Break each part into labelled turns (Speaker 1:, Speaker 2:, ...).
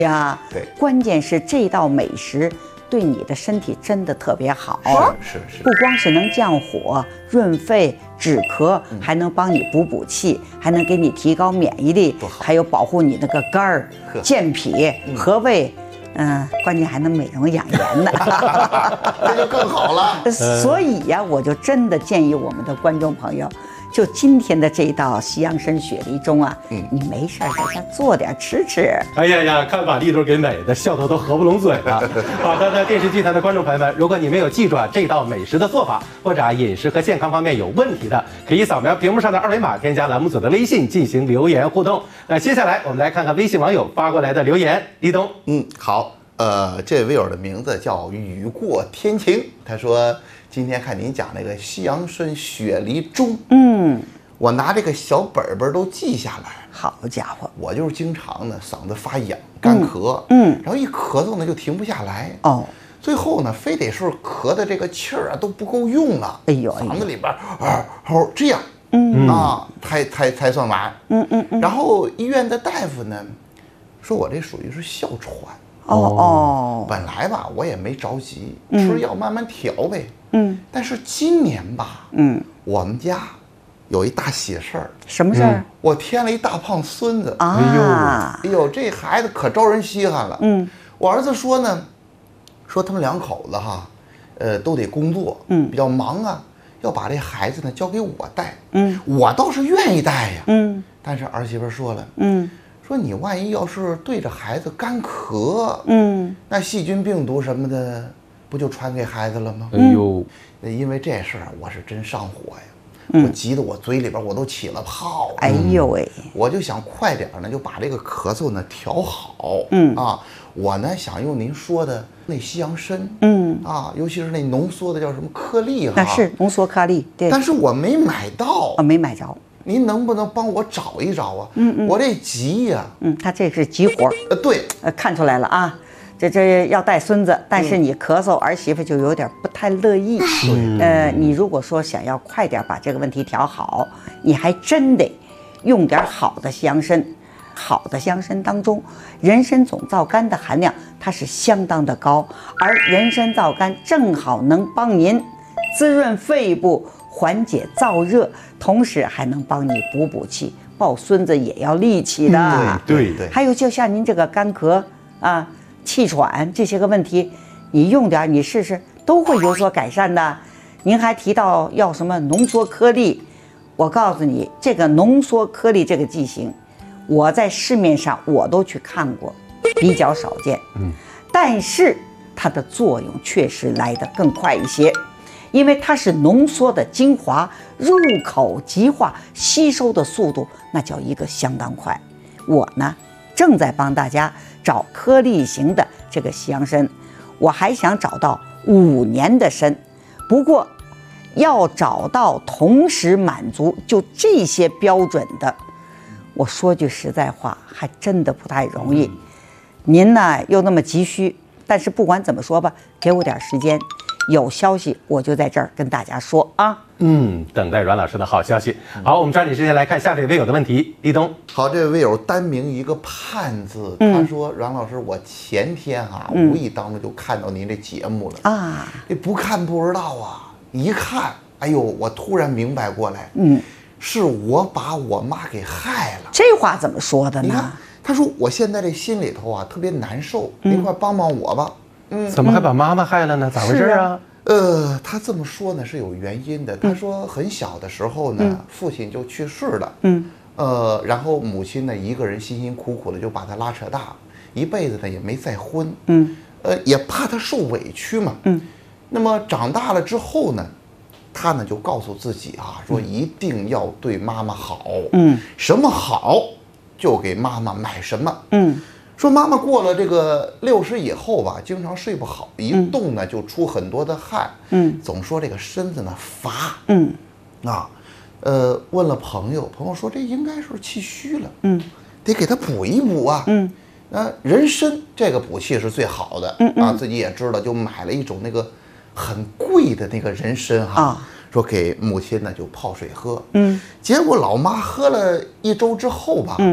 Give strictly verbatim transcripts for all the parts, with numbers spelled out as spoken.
Speaker 1: 呀，
Speaker 2: 对，
Speaker 1: 关键是这道美食对你的身体真的特别好，
Speaker 2: 是是是，
Speaker 1: 不光是能降火、润肺、止咳，
Speaker 2: 嗯、
Speaker 1: 还能帮你补补气，还能给你提高免疫力，还有保护你那个肝儿、健脾、和胃。嗯，关键还能美容养颜呢，
Speaker 2: 这就更好了。
Speaker 1: 所以呀，我就真的建议我们的观众朋友，就今天的这一道西洋参雪梨盅啊，嗯，你没事在家做点吃吃。
Speaker 3: 哎呀呀，看把力都给美的，笑得都合不拢嘴了。好的，那电视机前的观众朋友们，如果你没有记住啊这道美食的做法，或者啊饮食和健康方面有问题的，可以扫描屏幕上的二维码，添加栏目组的微信进行留言互动。那接下来我们来看看微信网友发过来的留言。立冬，
Speaker 2: 嗯，好。呃，这位友的名字叫雨过天晴。他说：“今天看您讲那个西洋参雪梨盅，嗯，我拿这个小本本都记下来。
Speaker 1: 好家伙，
Speaker 2: 我就是经常呢嗓子发痒、干咳，嗯，然后一咳嗽呢就停不下来，哦，最后呢非得是咳的这个气儿啊都不够用了，哎呦，嗓子里边啊哦这样，嗯啊，才才才算完，嗯嗯嗯。然后医院的大夫呢说我这属于是哮喘。”
Speaker 1: 哦哦，
Speaker 2: 本来吧，我也没着急，吃药慢慢调呗。嗯，但是今年吧，嗯，我们家有一大喜事儿。
Speaker 1: 什么事儿？
Speaker 2: 我添了一大胖孙子。
Speaker 1: 啊，
Speaker 2: 哎呦，这孩子可招人稀罕了。嗯，我儿子说呢，说他们两口子哈，呃，都得工作，嗯，比较忙啊，要把这孩子呢交给我带。嗯，我倒是愿意带呀。嗯，但是儿媳妇说了，嗯。说你万一要是对着孩子干咳，嗯，那细菌病毒什么的，不就传给孩子了吗？哎呦，因为这事儿我是真上火呀，嗯、我急得我嘴里边我都起了泡。
Speaker 1: 哎呦喂！
Speaker 2: 我就想快点呢，就把这个咳嗽呢调好。嗯啊，我呢想用您说的那西洋参，嗯啊，尤其是那浓缩的叫什么颗粒哈，
Speaker 1: 那是浓缩颗粒，对。
Speaker 2: 但是我没买到
Speaker 1: 啊，没买着。
Speaker 2: 您能不能帮我找一找啊？嗯嗯，我这急呀、啊。
Speaker 1: 嗯，他这是急活。
Speaker 2: 呃，对，
Speaker 1: 呃，看出来了啊，这这要带孙子，但是你咳嗽，儿媳妇就有点不太乐意。嗯、呃，你如果说想要快点把这个问题调好，你还真得用点好的西洋参。好的西洋参当中，人参总皂苷的含量它是相当的高，而人参皂苷正好能帮您滋润肺部。缓解燥热，同时还能帮你补补气，抱孙子也要力气的。
Speaker 2: 嗯、对对对。
Speaker 1: 还有就像您这个干咳啊、气喘这些个问题，你用点你试试，都会有所改善的。您还提到要什么浓缩颗粒，我告诉你，这个浓缩颗粒这个剂型，我在市面上我都去看过，比较少见。嗯。但是它的作用确实来得更快一些。因为它是浓缩的精华，入口即化，吸收的速度那叫一个相当快。我呢，正在帮大家找颗粒型的这个西洋参，我还想找到五年的参，不过要找到同时满足就这些标准的，我说句实在话，还真的不太容易。您呢又那么急需，但是不管怎么说吧，给我点时间。有消息我就在这儿跟大家说啊。
Speaker 3: 嗯，等待阮老师的好消息。好，我们抓紧时间来看下位微友的问题。立冬，
Speaker 2: 好，这位微友单名一个盼字，嗯、他说：“阮老师，我前天啊、嗯、无意当中就看到您这节目了啊，这不看不知道啊，一看，哎呦，我突然明白过来，嗯，是我把我妈给害了。
Speaker 1: 这话怎么说的呢？
Speaker 2: 他说我现在这心里头啊特别难受，嗯、您快帮帮我吧。”
Speaker 3: 嗯，怎么还把妈妈害了呢？咋回事啊？
Speaker 2: 呃，他这么说呢是有原因的。他说很小的时候呢，嗯、父亲就去世了。嗯，呃，然后母亲呢一个人辛辛苦苦的就把他拉扯大，一辈子呢也没再婚。嗯，呃，也怕他受委屈嘛。嗯，那么长大了之后呢，他呢就告诉自己啊，说一定要对妈妈好。嗯，什么好就给妈妈买什么。嗯。说妈妈过了这个六十以后吧，经常睡不好，一动呢就出很多的汗，嗯，总说这个身子呢乏，嗯，啊，呃，问了朋友，朋友说这应该是气虚了，嗯，得给他补一补啊，嗯，啊，人参这个补气是最好的，嗯啊，自己也知道，就买了一种那个很贵的那个人参哈，啊，说给母亲呢就泡水喝，嗯，结果老妈喝了一周之后吧，嗯。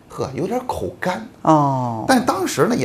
Speaker 2: 呵，有点口干
Speaker 1: 哦，
Speaker 2: 但当时呢也